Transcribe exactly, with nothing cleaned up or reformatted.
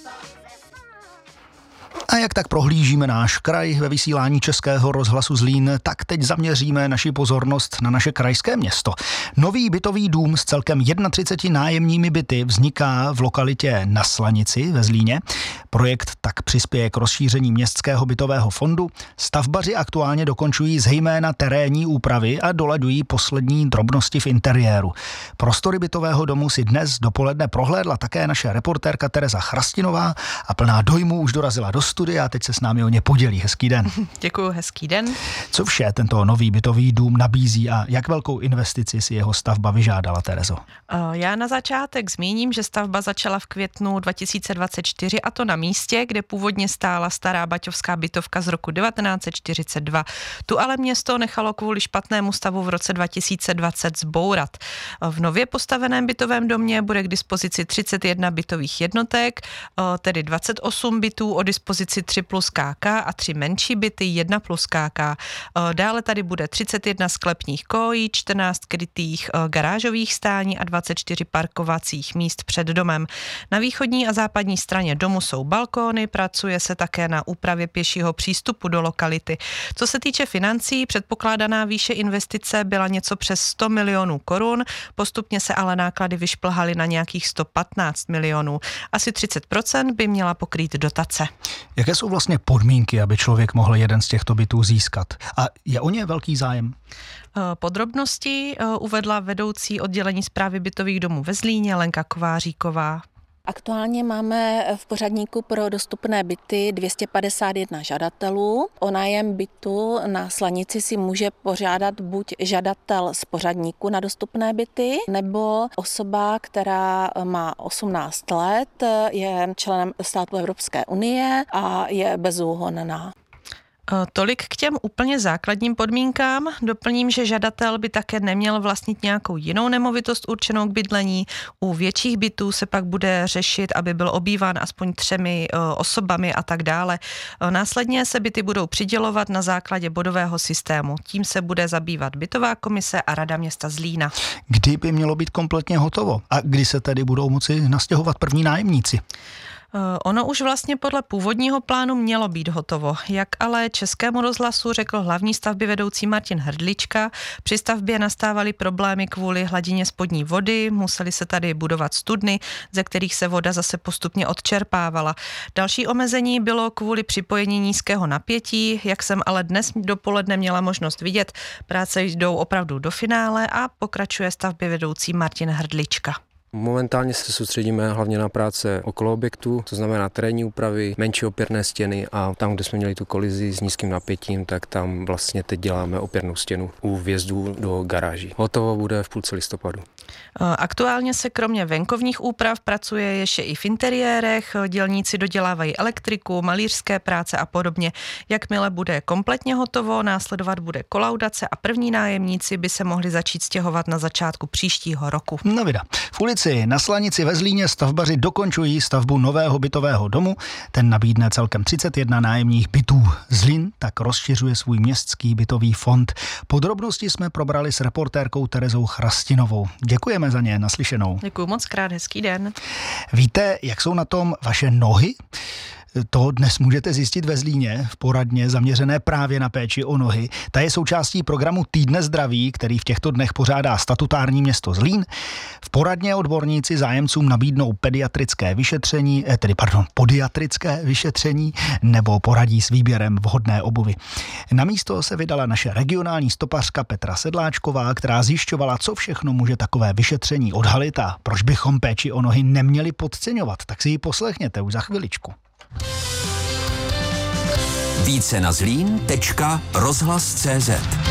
A jak tak prohlížíme náš kraj ve vysílání Českého rozhlasu Zlín, tak teď zaměříme naši pozornost na naše krajské město. Nový bytový dům s celkem třiceti jedna nájemními byty vzniká v lokalitě Na Slanici ve Zlíně. Projekt tak přispěje k rozšíření městského bytového fondu. Stavbaři aktuálně dokončují zejména terénní úpravy a dolaďují poslední drobnosti v interiéru. Prostory bytového domu si dnes dopoledne prohlédla také naše reportérka Tereza Chrastinová a plná dojmů už dorazila do studia a teď se s námi o ně podělí. Hezký den. Děkuju, hezký den. Co vše tento nový bytový dům nabízí a jak velkou investici si jeho stavba vyžádala, Terezo? Já na začátek zmíním, že stavba začala v květnu dva tisíce dvacet čtyři a to na místě, kde původně stála stará baťovská bytovka z roku devatenáct set čtyřicet dva. Tu ale město nechalo kvůli špatnému stavu v roce dva tisíce dvacet zbourat. V nově postaveném bytovém domě bude k dispozici třicet jedna bytových jednotek, tedy dvacet osm bytů o dispozici tři plus K K a tři menší byty jedna plus K K. Dále tady bude třicet jedna sklepních kojí, čtrnáct krytých garážových stání a dvacet čtyři parkovacích míst před domem. Na východní a západní straně domu jsou balkóny, pracuje se také na úpravě pěšího přístupu do lokality. Co se týče financí, předpokládaná výše investice byla něco přes sto milionů korun, postupně se ale náklady vyšplhaly na nějakých sto patnáct milionů. Asi třicet procent by měla pokrýt dotace. Jaké jsou vlastně podmínky, aby člověk mohl jeden z těchto bytů získat? A je o ně velký zájem? Podrobnosti uvedla vedoucí oddělení správy bytových domů ve Zlíně Lenka Kováříková. Aktuálně máme v pořadníku pro dostupné byty dvě stě padesát jedna žadatelů. O nájem bytu na Slanici si může požádat buď žadatel z pořadníku na dostupné byty, nebo osoba, která má osmnáct let, je členem státu Evropské unie a je bezúhonná. Tolik k těm úplně základním podmínkám. Doplním, že žadatel by také neměl vlastnit nějakou jinou nemovitost určenou k bydlení. U větších bytů se pak bude řešit, aby byl obýván aspoň třemi osobami a tak dále. Následně se byty budou přidělovat na základě bodového systému. Tím se bude zabývat bytová komise a Rada města Zlína. Kdy by mělo být kompletně hotovo? A kdy se tedy budou moci nastěhovat první nájemníci? Ono už vlastně podle původního plánu mělo být hotovo. Jak ale Českému rozhlasu řekl hlavní stavby vedoucí Martin Hrdlička, při stavbě nastávaly problémy kvůli hladině spodní vody, museli se tady budovat studny, ze kterých se voda zase postupně odčerpávala. Další omezení bylo kvůli připojení nízkého napětí, jak jsem ale dnes dopoledne měla možnost vidět, práce jdou opravdu do finále a pokračuje stavby vedoucí Martin Hrdlička. Momentálně se soustředíme hlavně na práce okolo objektu, to znamená terénní úpravy, menší opěrné stěny a tam, kde jsme měli tu kolizi s nízkým napětím, tak tam vlastně teď děláme opěrnou stěnu u vjezdu do garáží. Hotovo bude v půlce listopadu. Aktuálně se kromě venkovních úprav pracuje ještě i v interiérech, dělníci dodělávají elektriku, malířské práce a podobně. Jakmile bude kompletně hotovo, následovat bude kolaudace a první nájemníci by se mohli začít stěhovat na začátku příštího roku. No vida. V ulici Na Slanici ve Zlíně stavbaři dokončují stavbu nového bytového domu. Ten nabídne celkem třicet jedna nájemních bytů. Zlín tak rozšiřuje svůj městský bytový fond. Podrobnosti jsme probrali s reportérkou Terezou Chrastinovou. Děkujeme za ně, naslyšenou. Děkuju moc krát, hezký den. Víte, jak jsou na tom vaše nohy? To dnes můžete zjistit ve Zlíně v poradně zaměřené právě na péči o nohy. Ta je součástí programu Týdne zdraví, který v těchto dnech pořádá statutární město Zlín. V poradně odborníci zájemcům nabídnou pediatrické vyšetření, tedy pardon, podiatrické vyšetření nebo poradí s výběrem vhodné obuvy. Na místo se vydala naše regionální stopařka Petra Sedláčková, která zjišťovala, co všechno může takové vyšetření odhalit a proč bychom péči o nohy neměli podceňovat. Tak si ji poslechněte už za chviličku. Více na zlín tečka rozhlas tečka cé zet